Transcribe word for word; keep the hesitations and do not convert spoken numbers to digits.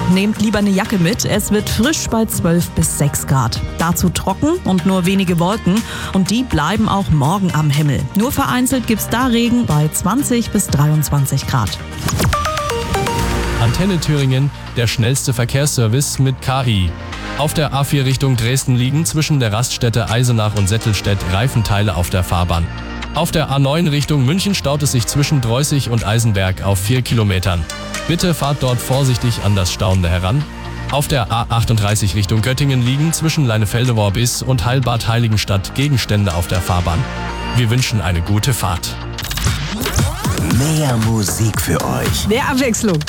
Nehmt lieber eine Jacke mit. Es wird frisch bei zwölf bis sechs Grad. Dazu trocken und nur wenige Wolken. Und die bleiben auch morgen am Himmel. Nur vereinzelt gibt's da Regen bei zwanzig bis dreiundzwanzig Grad. Antenne Thüringen, der schnellste Verkehrsservice mit K I. Auf der A vier Richtung Dresden liegen zwischen der Raststätte Eisenach und Settelstedt Reifenteile auf der Fahrbahn. Auf der A neun Richtung München staut es sich zwischen Dreußig und Eisenberg auf vier Kilometern. Bitte fahrt dort vorsichtig an das Staunende heran. Auf der A achtunddreißig Richtung Göttingen liegen zwischen Leinefelde-Worbiß und Heilbad Heiligenstadt Gegenstände auf der Fahrbahn. Wir wünschen eine gute Fahrt. Mehr Musik für euch. Mehr Abwechslung.